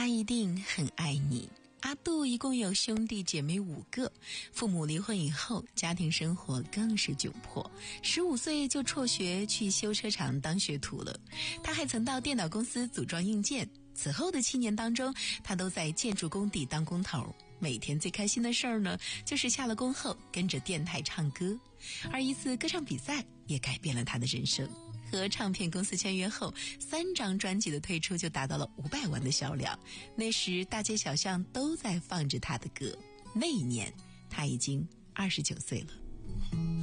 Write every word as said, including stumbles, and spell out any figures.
他一定很爱你。阿杜一共有兄弟姐妹五个，父母离婚以后，家庭生活更是窘迫。十五岁就辍学去修车厂当学徒了。他还曾到电脑公司组装硬件。此后的七年当中，他都在建筑工地当工头。每天最开心的事儿呢，就是下了工后跟着电台唱歌。而一次歌唱比赛也改变了他的人生。和唱片公司签约后，三张专辑的推出就达到了五百万的销量。那时大街小巷都在放着他的歌。那一年他已经二十九岁了。